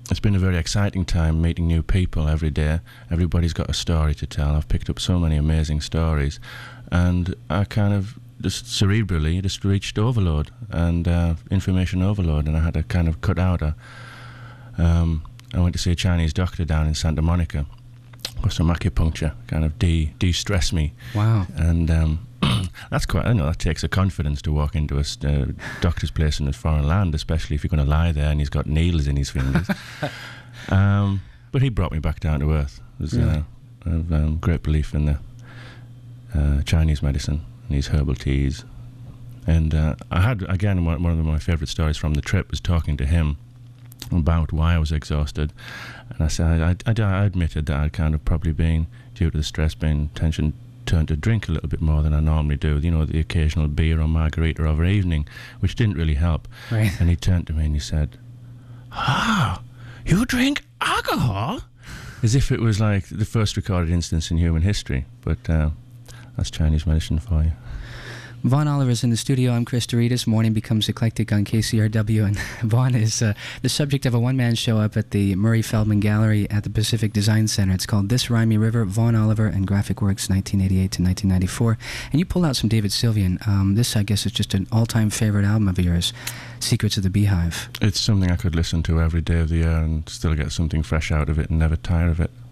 it's been a very exciting time, meeting new people every day. Everybody's got a story to tell. I've picked up so many amazing stories, and I kind of just cerebrally just reached overload and information overload, and I had to kind of cut out I went to see a Chinese doctor down in Santa Monica for some acupuncture, kind of de-stress me. Wow. And that's quite, I know that takes a confidence to walk into a doctor's place in a foreign land, especially if you're going to lie there and he's got needles in his fingers. But he brought me back down to earth. There's a great belief in the Chinese medicine and these herbal teas. And I had, again, one of my favourite stories from the trip was talking to him about why I was exhausted. And I said, I admitted that I'd kind of probably been, due to the stress, tension, turned to drink a little bit more than I normally do. You know, the occasional beer or margarita over evening, which didn't really help. Right. And he turned to me and he said, you drink alcohol? As if it was like the first recorded instance in human history. But that's Chinese medicine for you. Vaughn Oliver's in the studio. I'm Chris Doritas. Morning Becomes Eclectic on KCRW. And Vaughn is the subject of a one-man show up at the Murray Feldman Gallery at the Pacific Design Center. It's called This Rhymy River, Vaughn Oliver and Graphic Works, 1988 to 1994. And you pulled out some David Sylvian. This, I guess, is just an all-time favorite album of yours, Secrets of the Beehive. It's something I could listen to every day of the year and still get something fresh out of it and never tire of it.